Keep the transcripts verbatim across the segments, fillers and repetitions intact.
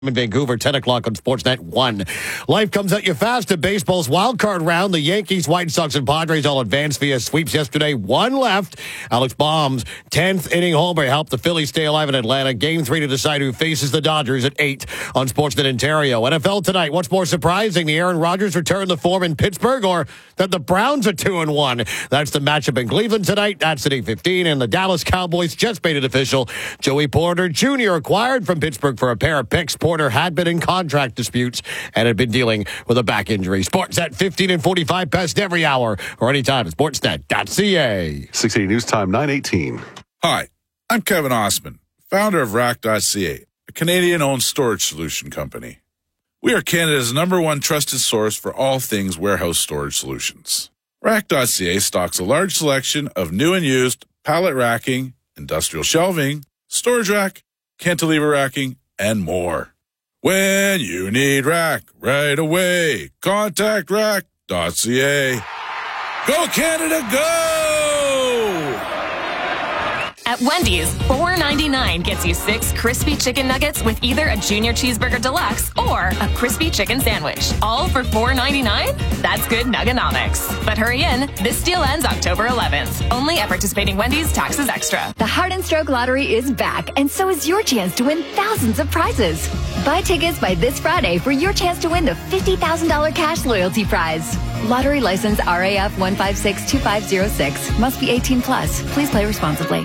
in Vancouver, ten o'clock on Sportsnet one. Life comes at you fast at baseball's wild card round. The Yankees, White Sox, and Padres all advanced via sweeps yesterday. One left. Alex Baum's tenth inning homer helped the Phillies stay alive in Atlanta. Game three to decide who faces the Dodgers at eight on Sportsnet Ontario. N F L tonight. What's more surprising, the Aaron Rodgers return to form in Pittsburgh, or that the Browns are two and one? That's the matchup in Cleveland tonight. That's at eight fifteen. And the Dallas Cowboys just made it official. Joey Porter Junior acquired from Pittsburgh for a pair of picks. Porter had been in contract disputes and had been dealing with a back injury. Sportsnet fifteen and forty-five best every hour or anytime at sportsnet dot c a. six eighty News Time, nine eighteen. Hi, I'm Kevin Osman, founder of rack dot c a, a Canadian-owned storage solution company. We are Canada's number one trusted source for all things warehouse storage solutions. rack dot c a stocks a large selection of new and used pallet racking, industrial shelving, storage rack, cantilever racking, and more. When you need rack right away, contact rack dot c a. Go Canada, go! At Wendy's, four ninety-nine gets you six crispy chicken nuggets with either a junior cheeseburger deluxe or a crispy chicken sandwich. All for four ninety-nine? That's good nuggonomics. But hurry in, this deal ends October eleventh. Only at participating Wendy's, taxes extra. The Heart and Stroke Lottery is back, and so is your chance to win thousands of prizes. Buy tickets by this Friday for your chance to win the fifty thousand dollars cash loyalty prize. Lottery license R A F one five six two five zero six. Must be eighteen plus. Please play responsibly.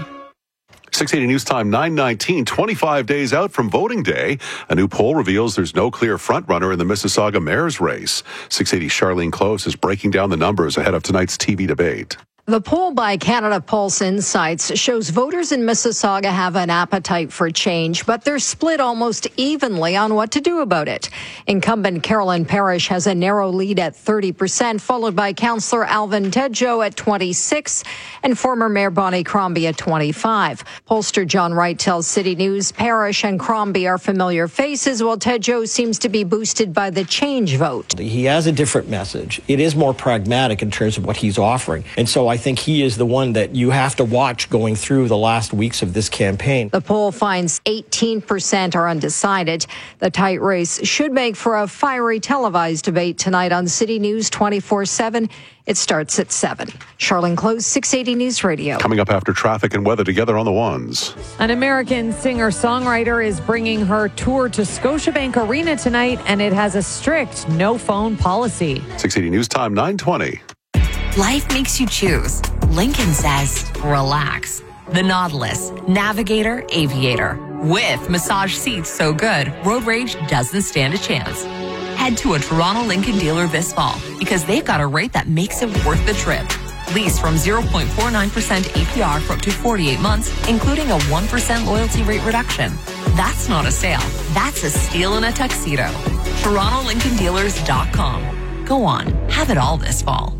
six eighty News Time, nine nineteen, twenty-five days out from voting day. A new poll reveals there's no clear frontrunner in the Mississauga mayor's race. six eighty Charlene Close is breaking down the numbers ahead of tonight's T V debate. The poll by Canada Pulse Insights shows voters in Mississauga have an appetite for change, but they're split almost evenly on what to do about it. Incumbent Carolyn Parrish has a narrow lead at thirty percent, followed by Councillor Alvin Tedjo at twenty-six and former Mayor Bonnie Crombie at twenty-five. Pollster John Wright tells City News Parrish and Crombie are familiar faces, while Tedjo seems to be boosted by the change vote. He has a different message. It is more pragmatic in terms of what he's offering. And so I I think he is the one that you have to watch going through the last weeks of this campaign. The poll finds eighteen percent are undecided. The tight race should make for a fiery televised debate tonight on City News twenty-four seven. It starts at seven. Charlene Close, six eighty News Radio. Coming up after traffic and weather together on the ones. An American singer-songwriter is bringing her tour to Scotiabank Arena tonight, and it has a strict no-phone policy. six eighty News Time, nine twenty. Life makes you choose. Lincoln says, relax. The Nautilus, Navigator, Aviator. With massage seats so good, road rage doesn't stand a chance. Head to a Toronto Lincoln dealer this fall because they've got a rate that makes it worth the trip. Lease from zero point four nine percent A P R for up to forty-eight months, including a one percent loyalty rate reduction. That's not a sale. That's a steal in a tuxedo. Toronto Lincoln Dealers dot com. Go on, have it all this fall.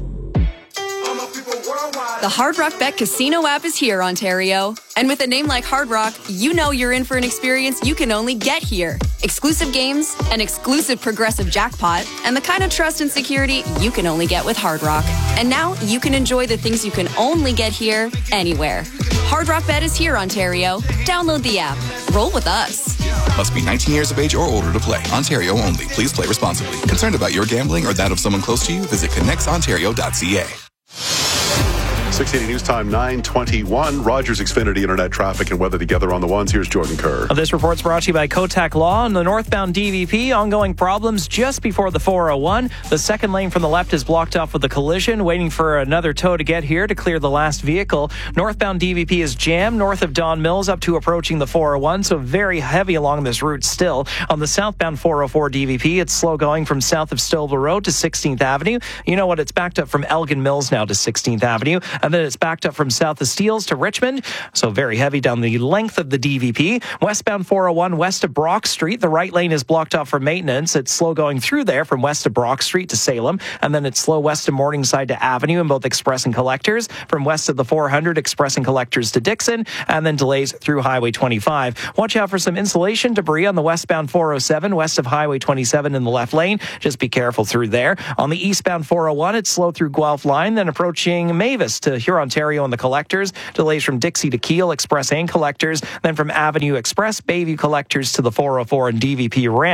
The Hard Rock Bet Casino app is here, Ontario. And with a name like Hard Rock, you know you're in for an experience you can only get here. Exclusive games, an exclusive progressive jackpot, and the kind of trust and security you can only get with Hard Rock. And now you can enjoy the things you can only get here, anywhere. Hard Rock Bet is here, Ontario. Download the app. Roll with us. Must be nineteen years of age or older to play. Ontario only. Please play responsibly. Concerned about your gambling or that of someone close to you? Visit connects ontario dot c a. six eighty News Time, nine twenty-one. Rogers Xfinity Internet traffic and weather together on the ones. Here's Jordan Kerr. This report's brought to you by Kotak Law. On the northbound D V P, ongoing problems just before the four oh one. The second lane from the left is blocked off with a collision, waiting for another tow to get here to clear the last vehicle. Northbound D V P is jammed north of Don Mills up to approaching the four oh one, so very heavy along this route still. On the southbound four oh four D V P, it's slow going from south of Stouffville Road to sixteenth Avenue. You know what? It's backed up from Elgin Mills now to sixteenth Avenue. And then it's backed up from south of Steeles to Richmond, so very heavy down the length of the D V P. Westbound four oh one west of Brock Street, the right lane is blocked off for maintenance. It's slow going through there from west of Brock Street to Salem, and then it's slow west of Morningside to Avenue in both Express and Collectors, from west of the four hundred Express and Collectors to Dixon, and then delays through Highway twenty-five. Watch out for some insulation debris on the westbound four oh seven west of Highway twenty-seven in the left lane. Just be careful through there. On the eastbound four oh one, it's slow through Guelph Line, then approaching Mavis to to Hurontario and the Collectors. Delays from Dixie to Kiel, Express and Collectors. Then from Avenue Express, Bayview Collectors to the four oh four and D V P ramp.